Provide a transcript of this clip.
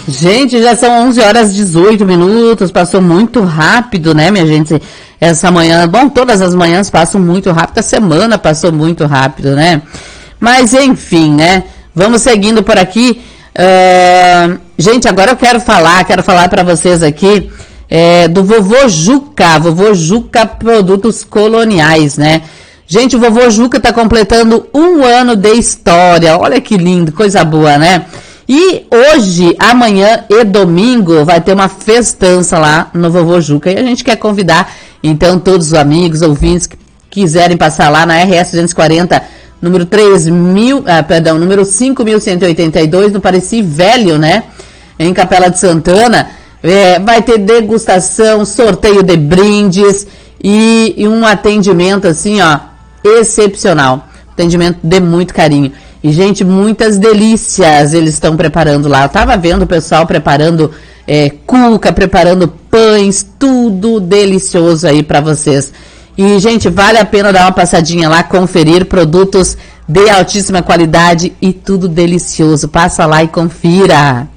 Gente, já são 11 horas e 18 minutos, passou muito rápido, né, minha gente? Essa manhã, bom, todas as manhãs passam muito rápido, a semana passou muito rápido, né? Mas, enfim, né? Vamos seguindo por aqui. Gente, agora eu quero falar para vocês aqui do Vovô Juca Produtos Coloniais, né? Gente, o Vovô Juca tá completando 1 ano de história, olha que lindo, coisa boa, né? E hoje, amanhã e domingo vai ter uma festança lá no Vovô Juca. E a gente quer convidar, então, todos os amigos, ouvintes que quiserem passar lá na RS 240, número 5.182, no Pareci Velho, né? Em Capela de Santana. Vai ter degustação, sorteio de brindes e um atendimento, assim, ó, excepcional. Atendimento de muito carinho. E, gente, muitas delícias eles estão preparando lá. Eu tava vendo o pessoal preparando cuca, preparando pães, tudo delicioso aí para vocês. E, gente, vale a pena dar uma passadinha lá, conferir produtos de altíssima qualidade e tudo delicioso. Passa lá e confira.